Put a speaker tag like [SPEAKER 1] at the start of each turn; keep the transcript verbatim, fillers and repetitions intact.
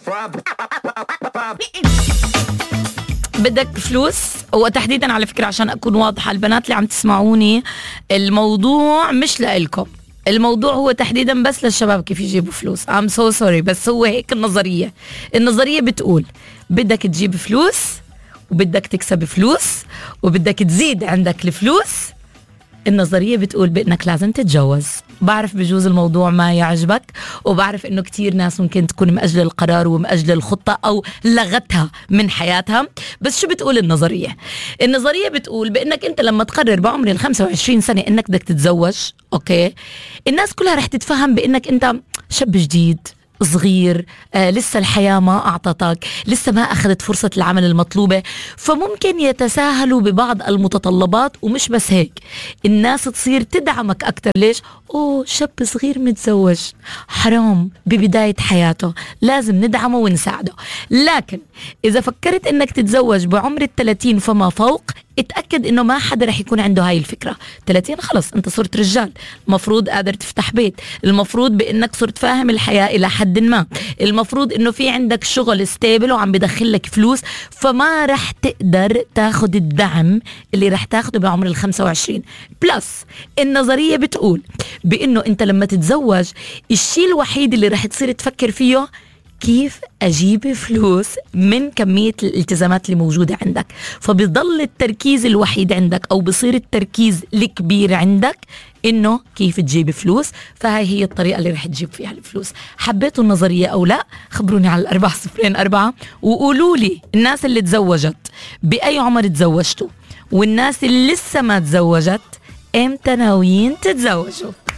[SPEAKER 1] بدك فلوس، وتحديدا على فكرة عشان أكون واضحة البنات اللي عم تسمعوني، الموضوع مش لإلكم، الموضوع هو تحديدا بس للشباب كيف يجيبوا فلوس. I'm so sorry، بس هو هيك النظرية. النظرية بتقول بدك تجيب فلوس وبدك تكسب فلوس وبدك تزيد عندك الفلوس. النظرية بتقول بأنك لازم تتجوز. بعرف بجوز الموضوع ما يعجبك، وبعرف انه كتير ناس ممكن تكون مأجل القرار ومأجل الخطة او لغتها من حياتها. بس شو بتقول النظرية؟ النظرية بتقول بأنك انت لما تقرر بعمر الخمسة وعشرين سنة انك بدك تتزوج، اوكي، الناس كلها رح تتفهم بأنك انت شاب جديد صغير، آه لسه الحياة ما أعطتك، لسه ما أخذت فرصة العمل المطلوبة، فممكن يتساهلوا ببعض المتطلبات. ومش بس هيك، الناس تصير تدعمك أكتر. ليش؟ أوه شاب صغير متزوج، حرام ببداية حياته، لازم ندعمه ونساعده. لكن إذا فكرت إنك تتزوج بعمر الثلاثين فما فوق، اتأكد إنه ما حدا رح يكون عنده هاي الفكرة. ثلاثين خلص أنت صرت رجال، المفروض قادر تفتح بيت، المفروض بإنك صرت فاهم الحياة إلى حد ما، المفروض إنه في عندك شغل ستيبل وعم بدخلك فلوس، فما رح تقدر تاخد الدعم اللي رح تاخده بعمر الخمسة وعشرين. بلس النظرية بتقول بإنه أنت لما تتزوج الشيء الوحيد اللي رح تصير تفكر فيه كيف أجيب فلوس من كمية الالتزامات اللي موجودة عندك، فبيضل التركيز الوحيد عندك أو بصير التركيز الكبير عندك إنه كيف تجيب فلوس. فهاي هي الطريقة اللي رح تجيب فيها الفلوس. حبيتوا النظرية أو لا؟ خبروني على الأربعة صفرين أربعة وقولوا لي الناس اللي تزوجت بأي عمر تزوجتوا، والناس اللي لسه ما تزوجت امتى ناويين تتزوجوا.